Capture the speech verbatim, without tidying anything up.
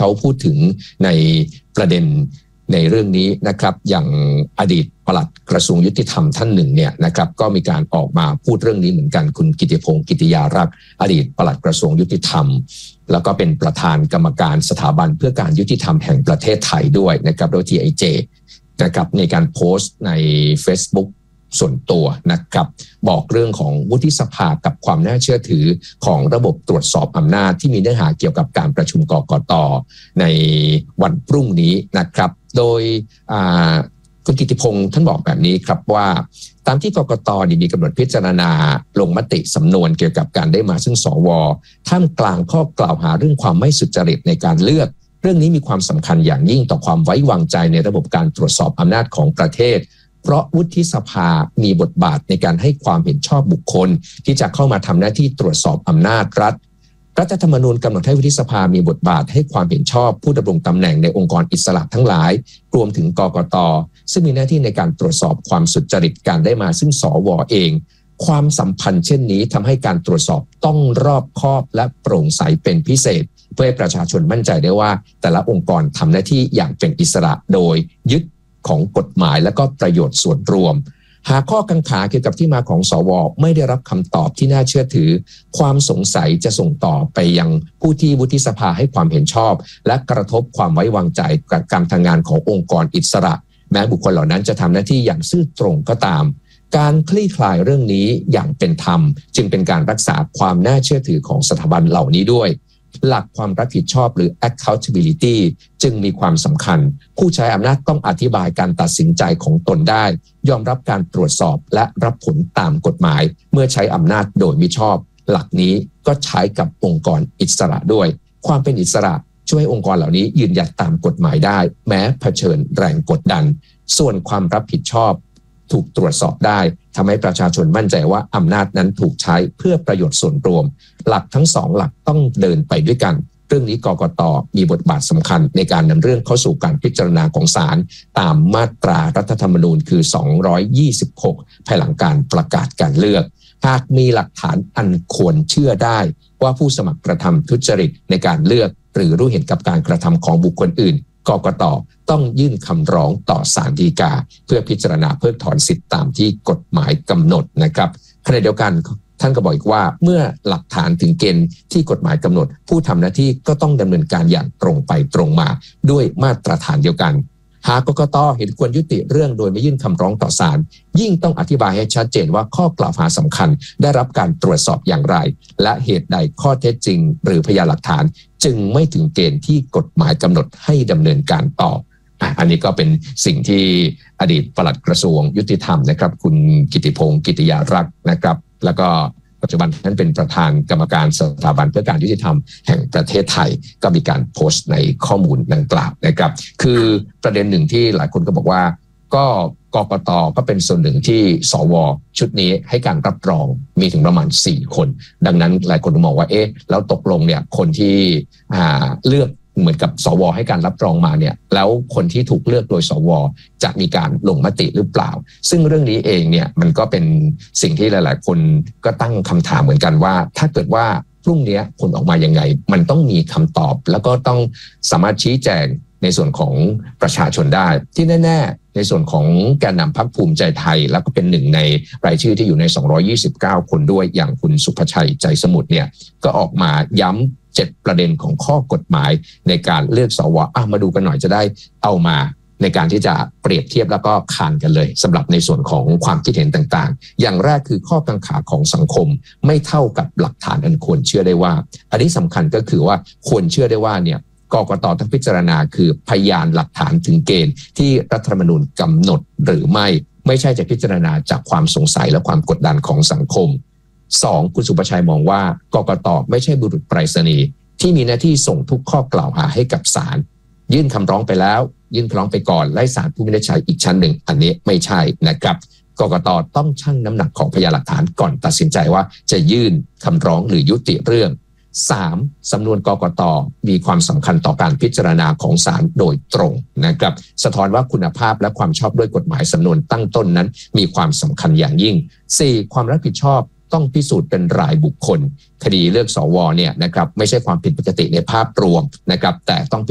เขาพูดถึงในประเด็นในเรื่องนี้นะครับอย่างอดีตปลัดกระทรวงยุติธรรมท่านหนึ่งเนี่ยนะครับก็มีการออกมาพูดเรื่องนี้เหมือนกันคุณกิติพงศ์กิติยารักษ์อดีตปลัดกระทรวงยุติธรรมแล้วก็เป็นประธานกรรมการสถาบันเพื่อการยุติธรรมแห่งประเทศไทยด้วยนะครับโดย ที ไอ เจ นะครับในการโพสต์ใน Facebook ส่วนตัวนะครับบอกเรื่องของวุฒิสภากับความน่าเชื่อถือของระบบตรวจสอบอำนาจที่มีเนื้อหาเกี่ยวกับการประชุมกกต.ในวันพรุ่งนี้นะครับโดยคุณกิติพงศ์ท่านบอกแบบนี้ครับว่าตามที่กกต.มีกำหนดพิจารณาลงมติสำนวนเกี่ยวกับการได้มาซึ่งสว.ท่ามกลางข้อกล่าวหาเรื่องความไม่สุจริตในการเลือกเรื่องนี้มีความสำคัญอย่างยิ่งต่อความไว้วางใจในระบบการตรวจสอบอำนาจของประเทศเพราะวุฒิสภามีบทบาทในการให้ความเห็นชอบบุคคลที่จะเข้ามาทำหน้าที่ตรวจสอบอำนาจรัฐรัฐธรรมนูญกำหนดให้วุฒิสภามีบทบาทให้ความเห็นชอบผู้ดำรงตำแหน่งในองค์กรอิสระทั้งหลายรวมถึงกกต.ซึ่งมีหน้าที่ในการตรวจสอบความสุจริตการได้มาซึ่งสว.เองความสัมพันธ์เช่นนี้ทำให้การตรวจสอบต้องรอบคอบและโปร่งใสเป็นพิเศษเพื่อให้ประชาชนมั่นใจได้ว่าแต่ละองค์กรทำหน้าที่อย่างเป็นอิสระโดยยึดของกฎหมายและก็ประโยชน์ส่วนรวมหากข้อกังขาเกี่ยวกับที่มาของสว.ไม่ได้รับคำตอบที่น่าเชื่อถือความสงสัยจะส่งต่อไปยังผู้ที่วุฒิสภาให้ความเห็นชอบและกระทบความไว้วางใจกับการทำงานขององค์กรอิสระแม้บุคคลเหล่านั้นจะทำหน้าที่อย่างซื่อตรงก็ตามการคลี่คลายเรื่องนี้อย่างเป็นธรรมจึงเป็นการรักษาความน่าเชื่อถือของสถาบันเหล่านี้ด้วยหลักความรับผิดชอบหรือ accountability จึงมีความสำคัญผู้ใช้อำนาจต้องอธิบายการตัดสินใจของตนได้ยอมรับการตรวจสอบและรับผลตามกฎหมายเมื่อใช้อำนาจโดยมิชอบหลักนี้ก็ใช้กับองค์กรอิสระด้วยความเป็นอิสระช่วยองค์กรเหล่านี้ยืนหยัดตามกฎหมายได้แม้เผชิญแรงกดดันส่วนความรับผิดชอบถูกตรวจสอบได้ทำให้ประชาชนมั่นใจว่าอำนาจนั้นถูกใช้เพื่อประโยชน์ส่วนรวมหลักทั้งสองหลักต้องเดินไปด้วยกันเรื่องนี้กกต.มีบทบาทสำคัญในการนำเรื่องเข้าสู่การพิจารณาของศาลตามมาตรารัฐธรรมนูญคือสองร้อยยี่สิบหกภายหลังการประกาศการเลือกหากมีหลักฐานอันควรเชื่อได้ว่าผู้สมัครกระทำทุจริตในการเลือกหรือรู้เห็นกับการกระทำของบุคคลอื่นกกต.ต้องยื่นคำร้องต่อศาลฎีกาเพื่อพิจารณาเพิกถอนสิทธิตามที่กฎหมายกำหนดนะครับขณะเดียวกันท่านก็บอกอีกว่าเมื่อหลักฐานถึงเกณฑ์ที่กฎหมายกำหนดผู้ทำหน้าที่ก็ต้องดำเนินการอย่างตรงไปตรงมาด้วยมาตรฐานเดียวกันหากกกต.เห็นควรยุติเรื่องโดยไม่ยื่นคำร้องต่อศาลยิ่งต้องอธิบายให้ชัดเจนว่าข้อกล่าวหาสำคัญได้รับการตรวจสอบอย่างไรและเหตุใดข้อเท็จจริงหรือพยานหลักฐานจึงไม่ถึงเกณฑ์ที่กฎหมายกำหนดให้ดำเนินการต่ออันนี้ก็เป็นสิ่งที่อดีตปลัดกระทรวงยุติธรรมนะครับคุณกิติพงศ์กิติยารักษ์นะครับแล้วก็ปัจจุบันท่านเป็นประธานกรรมการสถาบันเพื่อการยุติธรรมแห่งประเทศไทยก็มีการโพสต์ในข้อมูลดังกล่าวนะครับคือประเด็นหนึ่งที่หลายคนก็บอกว่าก็กกต.ก็เป็นส่วนหนึ่งที่สว.ชุดนี้ให้การรับรองมีถึงประมาณสี่คนดังนั้นหลายคนมองว่าเอ๊ะแล้วตกลงเนี่ยคนที่อ่าเลือกเหมือนกับสว.ให้การรับรองมาเนี่ยแล้วคนที่ถูกเลือกโดยสว.จะมีการลงมติหรือเปล่าซึ่งเรื่องนี้เองเนี่ยมันก็เป็นสิ่งที่หลายๆคนก็ตั้งคำถามเหมือนกันว่าถ้าเกิดว่าพรุ่งนี้ผลออกมายังไงมันต้องมีคำตอบแล้วก็ต้องสามารถชี้แจงในส่วนของประชาชนได้ที่แน่ๆในส่วนของแกนนำพรรคภูมิใจไทยแล้วก็เป็นหนึ่งในรายชื่อที่อยู่ในสองร้อยยี่สิบเก้าคนด้วยอย่างคุณสุภชัยใจสมุทรเนี่ยก็ออกมาย้ำเจ็ดประเด็นของข้อกฎหมายในการเลือกสว.อ่ะมาดูกันหน่อยจะได้เอามาในการที่จะเปรียบเทียบแล้วก็คานกันเลยสำหรับในส่วนของความคิดเห็นต่างๆอย่างแรกคือข้อกังขาของสังคมไม่เท่ากับหลักฐานอันควรเชื่อได้ว่าอันนี้สำคัญก็คือว่าควรเชื่อได้ว่าเนี่ยกกต.ต้องพิจารณาคือพยานหลักฐานถึงเกณฑ์ที่รัฐธรรมนูญกำหนดหรือไม่ไม่ใช่จะพิจารณาจากความสงสัยและความกดดันของสังคมสองคุณสุภชัยมองว่ากกต.ไม่ใช่บุรุษไปรษณีย์ที่มีหน้าที่ส่งทุกข้อกล่าวหาให้กับศาลยื่นคำร้องไปแล้วยื่นคำร้องไปก่อนไล่ศาลผู้วินิจฉัยอีกชั้นหนึ่งอันนี้ไม่ใช่นะครับกกต.ต้องชั่งน้ำหนักของพยานหลักฐานก่อนตัดสินใจว่าจะยื่นคำร้องหรือยุติเรื่องสามสำนวนกกต.มีความสำคัญต่อการพิจารณาของศาลโดยตรงนะครับสะท้อนว่าคุณภาพและความชอบด้วยกฎหมายสำนวนตั้งต้นนั้นมีความสำคัญอย่างยิ่งสี่ความรับผิดชอบต้องพิสูจน์เป็นรายบุคคลคดีเลือกสว.เนี่ยนะครับไม่ใช่ความผิดปกติในภาพรวมนะครับแต่ต้อง